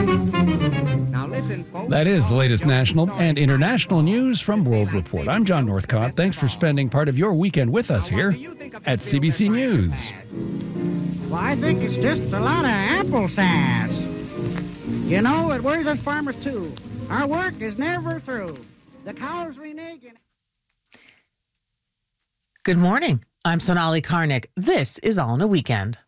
Now listen, folks. That is the latest national and international news from World Report. I'm John Northcott. Thanks for spending part of your weekend with us here at CBC News. Well, I think it's just a lot of apple sass. You know, it worries us farmers too. Our work is never through. The cows renege and... Good morning. I'm Sonali Karnik. This is All in a Weekend.